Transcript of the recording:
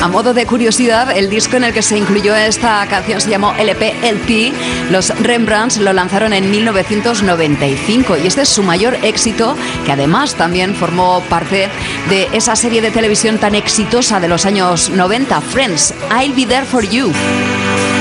A modo de curiosidad, el disco en el que se incluyó esta canción se llamó LP. Los Rembrandts lo lanzaron en 1995 y este es su mayor éxito, que además también formó parte de esa serie de televisión tan exitosa de los años 90, Friends, I'll Be There For You.